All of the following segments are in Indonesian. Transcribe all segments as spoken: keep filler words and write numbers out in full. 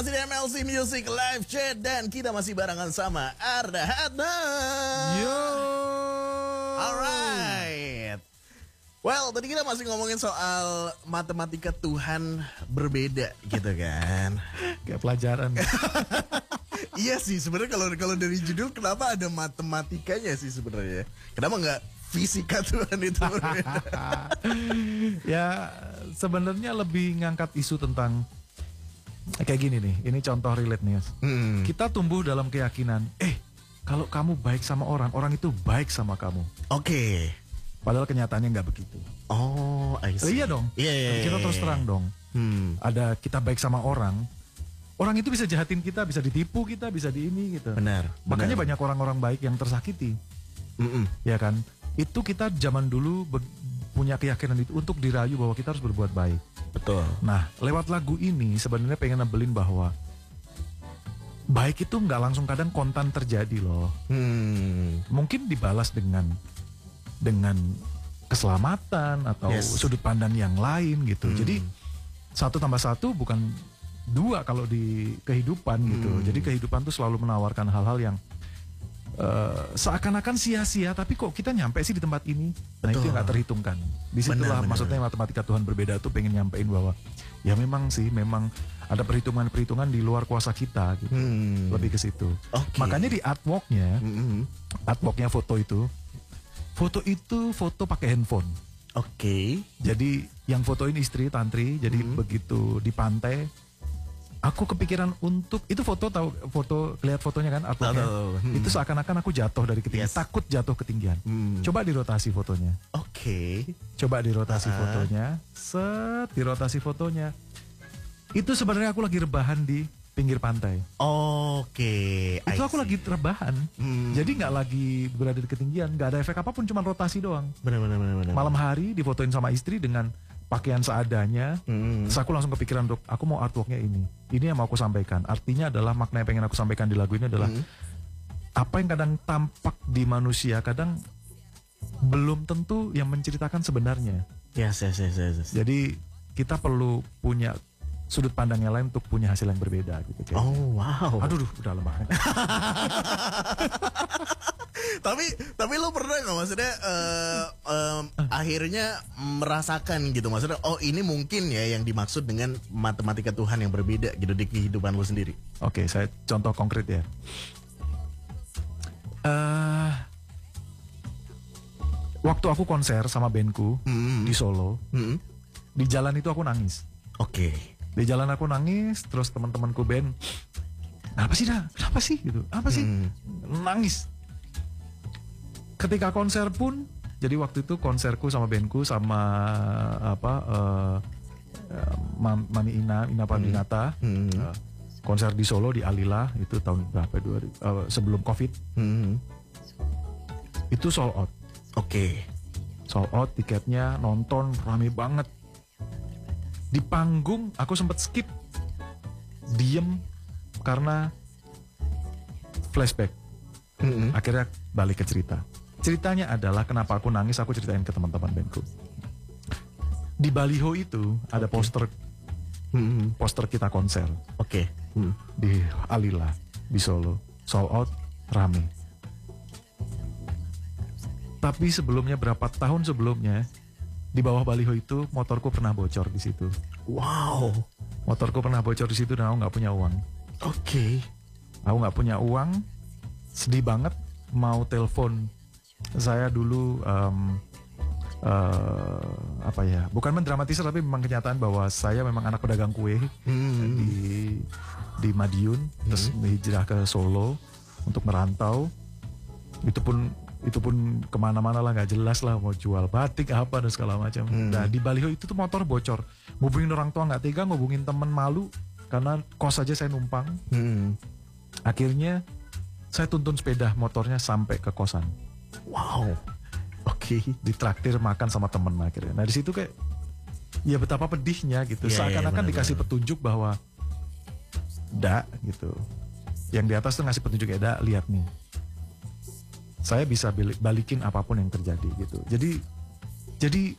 masih di M L C Music Live Chat dan kita masih barengan sama Arda Hadnan. Yo. Alright. Well, tadi kita masih ngomongin soal matematika Tuhan berbeda gitu kan. Kayak pelajaran. Iya sih, sebenarnya kalau kalau dari judul kenapa ada matematikanya sih sebenarnya? Kenapa nggak fisika Tuhan itu berbeda? Ya sebenarnya lebih ngangkat isu tentang kayak gini nih. Ini contoh relate nih. Hmm. Kita tumbuh dalam keyakinan, eh kalau kamu baik sama orang, orang itu baik sama kamu. Oke. Okay. Padahal kenyataannya nggak begitu. Oh, I see. Oh, iya dong. Iya, iya, Kita terus terang dong. Hmm. Ada kita baik sama orang, orang itu bisa jahatin kita, bisa ditipu kita, bisa di ini gitu. Benar. Makanya benar. banyak orang-orang baik yang tersakiti. Mm-mm. Ya kan? Itu kita zaman dulu be- punya keyakinan itu untuk dirayu bahwa kita harus berbuat baik. Betul. Nah, lewat lagu ini sebenarnya pengen nebelin bahwa baik itu nggak langsung kadang kontan terjadi loh. Hmm. Mungkin dibalas dengan dengan keselamatan atau Yes. sudut pandang yang lain gitu. Hmm. Jadi satu tambah satu bukan dua kalau di kehidupan gitu. Hmm. Jadi kehidupan tuh selalu menawarkan hal-hal yang uh, seakan-akan sia-sia, tapi kok kita nyampe sih di tempat ini. Nah, Betul. itu yang nggak terhitungkan. Disitulah Benar, benar. maksudnya matematika Tuhan berbeda tuh pengen nyampein bahwa ya memang sih memang ada perhitungan-perhitungan di luar kuasa kita gitu. Hmm. Lebih ke situ. Oke. Makanya di artworknya, Mm-mm. artworknya foto itu, foto itu foto pakai handphone. Oke. Jadi yang fotoin istri tantri. Jadi Hmm. begitu di pantai, aku kepikiran untuk itu foto tahu foto lihat fotonya kan artworknya. Tahu, tahu. Hmm. Itu seakan-akan aku jatuh dari ketinggian, Yes. takut jatuh ketinggian. Hmm. Coba dirotasi fotonya. Oke. Coba dirotasi Ah. fotonya. Set, dirotasi fotonya. Itu sebenarnya aku lagi rebahan di pinggir pantai. Oke. Itu I aku see. lagi rebahan. Hmm. Jadi nggak lagi berada di ketinggian, nggak ada efek apapun, cuma rotasi doang. Benar benar benar benar. Malam hari difotoin sama istri dengan pakaian seadanya. Hmm. Terus aku langsung kepikiran, untuk aku mau artworknya ini. Ini yang mau aku sampaikan. Artinya adalah makna yang pengen aku sampaikan di lagu ini adalah Hmm. apa yang kadang tampak di manusia kadang belum tentu yang menceritakan sebenarnya. Yes yes yes yes. yes. Jadi kita perlu punya sudut pandang yang lain untuk punya hasil yang berbeda gitu. Kayak. Oh wow. Aduh, duh, udah lemah. tapi tapi lo pernah nggak maksudnya eh, em, akhirnya merasakan gitu maksudnya oh ini mungkin ya yang dimaksud dengan matematika Tuhan yang berbeda gitu di kehidupan lo sendiri. Oke, saya contoh konkret ya. Eh, waktu aku konser sama bandku Hmm. di Solo, Hmm. di jalan itu aku nangis. Oke. Di jalan aku nangis, terus teman-temanku band, apa sih dah? Kenapa sih gitu? Apa sih? Hmm. Nangis. Ketika konser pun, jadi waktu itu konserku sama bandku sama apa? eh, eh, Mam- Mami Ina, Ina Paminata, Hmm. eh, konser di Solo di Alila itu tahun berapa? dua ribu, eh, sebelum Covid. Hmm. Itu sold out. Oke. Sold out tiketnya, nonton rame banget. Di panggung aku sempat skip, diem karena flashback. Hmm. Akhirnya balik ke cerita. Ceritanya adalah kenapa aku nangis, aku ceritain ke teman-teman bandku. Di baliho itu ada poster Hmm. poster kita konser Oke. Hmm. di Alila di Solo, sold out, rame. Tapi sebelumnya berapa tahun sebelumnya di bawah baliho itu motorku pernah bocor di situ. Wow. Motorku pernah bocor di situ dan aku nggak punya uang. Oke. Aku nggak punya uang, sedih banget. Mau telepon saya dulu em, eh, apa ya? Bukan mendramatisir tapi memang kenyataan bahwa saya memang anak pedagang kue Hmm. di di Madiun, terus hijrah ke Solo untuk merantau. Itu pun itu pun kemana-mana lah, nggak jelas lah, mau jual batik apa dan segala macam. Hmm. Nah di baliho itu tuh motor bocor, ngubungin orang tua nggak tega, ngubungin temen malu karena kos aja saya numpang. Hmm. Akhirnya saya tuntun sepeda motornya sampai ke kosan, Wow. Oke. ditraktir makan sama temen akhirnya. Nah di situ kayak ya betapa pedihnya gitu, Iya, iya, seakan-akan benar, dikasih benar. petunjuk bahwa dak gitu, yang di atas tuh ngasih petunjuk ya dak, lihat nih, saya bisa balik- balikin apapun yang terjadi gitu. Jadi jadi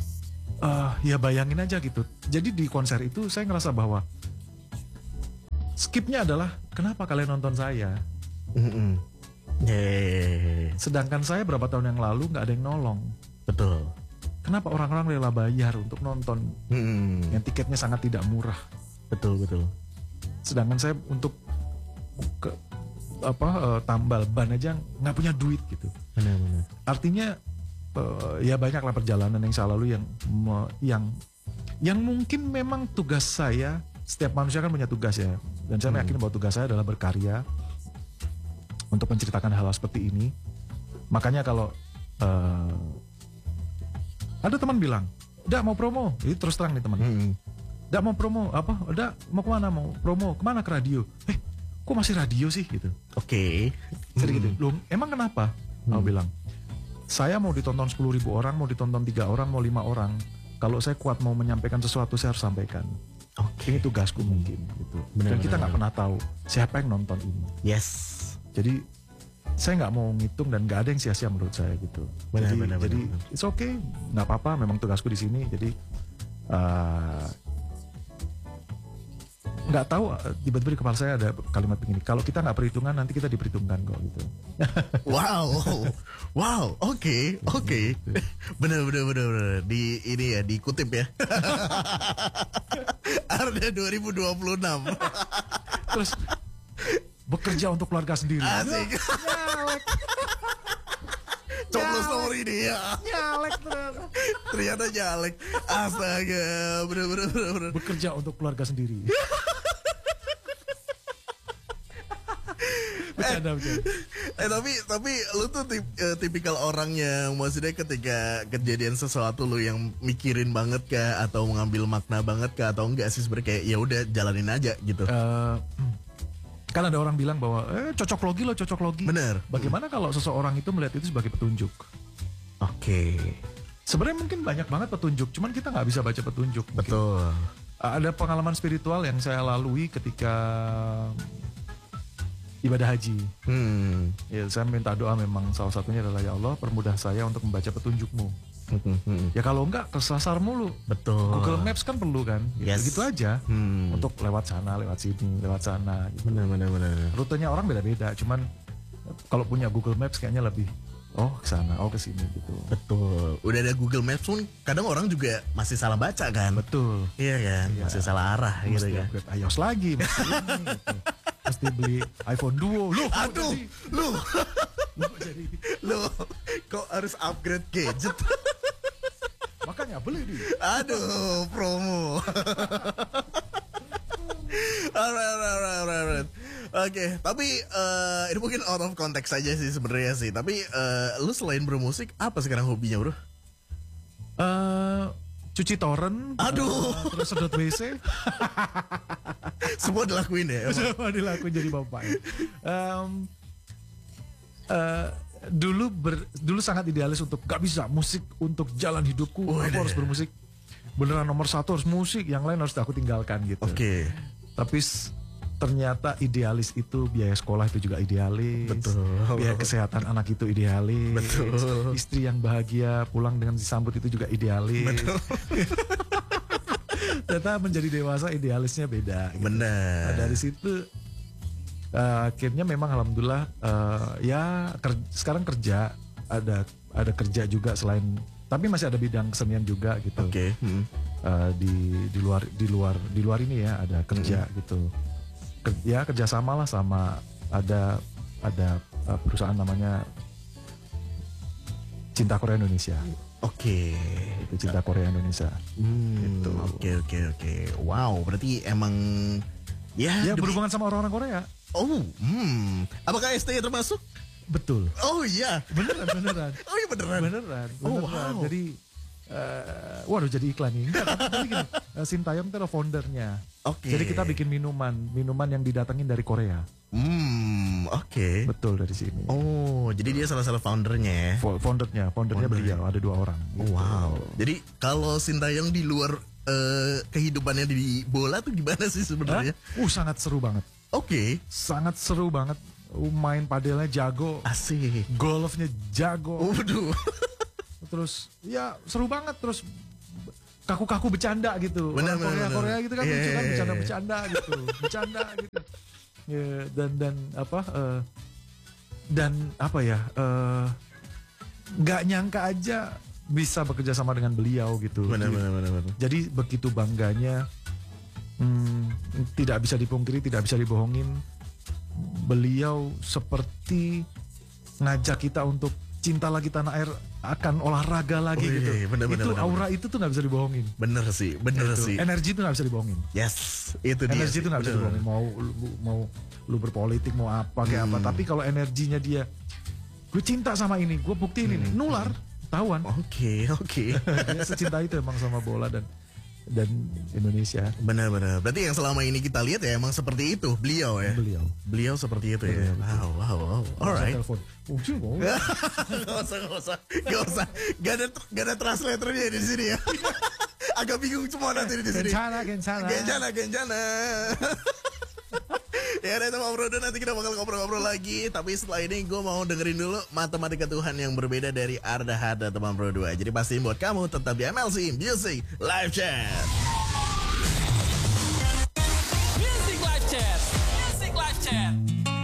eh, ya bayangin aja gitu. Jadi di konser itu saya ngerasa bahwa skipnya adalah kenapa kalian nonton saya? Mm-mm. Yeay. Sedangkan saya berapa tahun yang lalu nggak ada yang nolong. Betul. Kenapa orang-orang rela bayar untuk nonton Mm-mm. yang tiketnya sangat tidak murah? Betul betul. Sedangkan saya untuk ke apa eh, tambal ban aja nggak punya duit gitu. Benar-benar. Artinya eh, ya banyaklah perjalanan yang saya lalui yang me- yang yang mungkin memang tugas saya. Setiap manusia kan punya tugas ya, dan saya Hmm. yakin bahwa tugas saya adalah berkarya untuk menceritakan hal-hal seperti ini. Makanya kalau eh, ada teman bilang, "Dak mau promo," itu terus terang nih teman. Mm-mm. "Dak mau promo apa? Dak mau kemana? Mau promo kemana? Ke radio?" Eh, kok masih radio sih gitu? Oke. Sering gitu. Mm. Loh, emang kenapa? Aku Hmm. bilang, saya mau ditonton sepuluh ribu orang, mau ditonton tiga orang, mau lima orang. Kalau saya kuat mau menyampaikan sesuatu, saya harus sampaikan. Oke. Ini tugasku mungkin gitu. Benar, Dan kita benar, nggak pernah tahu siapa yang nonton ini. Yes. Jadi saya nggak mau ngitung dan nggak ada yang sia-sia menurut saya gitu. Benar, jadi benar, jadi benar, benar. it's okay, nggak apa-apa. Memang tugasku di sini. Jadi uh, nggak tahu uh, tiba-tiba di kepala saya ada kalimat begini. Kalau kita nggak perhitungan nanti kita diperhitungkan kok gitu. Wow. Wow. Oke. Oke. Benar benar benar benar. Di ini ya dikutip ya. Arda dua ribu dua puluh enam. Terus bekerja untuk keluarga sendiri. Asik. Coblos story nih ya. Nyalek ternyata. Ternyata nyalek. Astaga. Bener bener bener bener. Bekerja untuk keluarga sendiri. Bercanda, bercanda. Eh tapi tapi lu tuh tip, eh, tipikal orang yang maksudnya ketika kejadian sesuatu lu yang mikirin banget kah atau mengambil makna banget kah atau enggak sih sebenarnya kayak ya udah jalanin aja gitu. Eh, kan ada orang bilang bahwa eh cocok logi lo cocok logi. Bener. Bagaimana kalau seseorang itu melihat itu sebagai petunjuk? Oke. Sebenarnya mungkin banyak banget petunjuk, cuman kita nggak bisa baca petunjuk. Mungkin. Betul. Ada pengalaman spiritual yang saya lalui ketika ibadah haji. Hmm. Ya, saya minta doa memang salah satunya adalah ya Allah permudah saya untuk membaca petunjukmu. Ya kalau enggak kesasar mulu. Betul. Google Maps kan perlu kan. Gitu, Yes. gitu aja. Hmm. Untuk lewat sana, lewat sini, lewat sana. Gitu. Bener bener bener. Rutenya orang beda-beda. Cuman kalau punya Google Maps kayaknya lebih oh ke sana, oh ke sini gitu. Betul. Udah ada Google Maps pun kadang orang juga masih salah baca kan. Betul. Iya kan. Iya. Masih salah arah gitu Mesti kan. upgrade iOS lagi. Mesti, ini, gitu. Mesti beli iPhone Duo. Loh, kok Aduh, jadi- lu, loh, kok jadi. lu, kok harus upgrade gadget? Makanya beli di. Aduh, promo. Alright, alright, alright, alright, alright. Oke, tapi eh, ini mungkin out of context saja sih sebenarnya sih. Tapi eh, lu selain bermusik, apa sekarang hobinya bro? Eh, cuci torrent. Aduh. eh, terus sedot W C. Semua dilakuin ya? emang? Semua dilakuin jadi bapak. Em, eh, dulu ber, dulu sangat idealis untuk gak bisa musik untuk jalan hidupku. Oh, aku iya, harus iya. bermusik. Beneran nomor satu harus musik, yang lain harus aku tinggalkan gitu. Oke. Tapi s- ternyata idealis itu biaya sekolah itu juga idealis. Betul. Biaya kesehatan anak itu idealis. Betul. Istri yang bahagia pulang dengan disambut itu juga idealis. Betul. Ternyata menjadi dewasa idealisnya beda. Gitu. Benar. Nah, dari situ eh, akhirnya memang alhamdulillah eh, ya ker- sekarang kerja ada ada kerja juga selain tapi masih ada bidang kesenian juga gitu. Oke. Hmm. Eh, di di luar di luar di luar ini ya ada kerja gitu. Ker- ya kerjasama lah sama ada ada eh, perusahaan namanya Cinta Korea Indonesia. Oke. Itu Cinta Korea Indonesia. Hmm, Gitu. Oke oke oke. Wow, berarti emang ya, Ya demi- berhubungan sama orang-orang Korea. Oh, hmm. Apakah S T termasuk? Betul. Oh iya. Beneran beneran. Oh iya beneran. Beneran, Oh, beneran. wow. Jadi, eh, waduh jadi iklan nih. Enggak, tapi, tapi gini, eh, Sintayong itu adalah foundernya. Oke. Jadi kita bikin minuman, minuman yang didatengin dari Korea. Hmm, oke. Betul dari sini. Oh, jadi dia salah satu foundernya ya. Fo- Foundernya, foundernya Foundernya. beliau ada dua orang. Oh, wow. Jadi kalau Sintayong di luar eh, kehidupannya di bola tuh gimana sih Hah? sebenarnya? Uh sangat seru banget, Oke. sangat seru banget. Uh, main padelnya jago, Asik. golfnya jago. Waduh. Terus ya seru banget terus kaku-kaku bercanda gitu. Benar, Orang Korea benar, Korea benar. gitu kan Iya, lucu kan iya, iya. bercanda-bercanda gitu, bercanda gitu. Ya, dan dan apa eh, dan apa ya eh, nggak nyangka aja bisa bekerja sama dengan beliau gitu. Benar, Jadi- benar, benar, benar. Jadi begitu bangganya, hmm, tidak bisa dipungkiri, tidak bisa dibohongin. Beliau seperti ngajak kita untuk cinta lagi tanah air, akan olahraga lagi Oh, iya, gitu. iya, benar, benar, itu benar, aura itu tuh nggak bisa dibohongin. Bener sih, bener Itu. sih. Energi itu nggak bisa dibohongin. Yes, itu dia. Energi sih. itu nggak bisa Bener, dibohongin. Mau lu- mau lu berpolitik mau apa kayak apa. Hmm. Tapi kalau energinya dia, gue cinta sama ini, gue buktiin ini, nular, tahuan. Oke, oke. Dia secinta itu emang sama bola dan dan Indonesia. Benar-benar. Berarti yang selama ini kita lihat ya emang seperti itu beliau ya. Beliau. Beliau seperti itu ya. Wow, wow, wow. Alright. Telepon. Oh, sih, oh. Gak usah, gak usah, gak usah. Gak ada, gak ada translatornya di sini ya. Agak bingung semua nanti di sini. Kencana, kencana. Kencana, kencana. Ya udah teman bro, nanti kita bakal ngobrol-ngobrol lagi. Tapi setelah ini gue mau dengerin dulu Matematika Tuhan yang berbeda dari Arda Hada teman bro dua. Jadi pastiin buat kamu tetap di M L C Music Live Chat.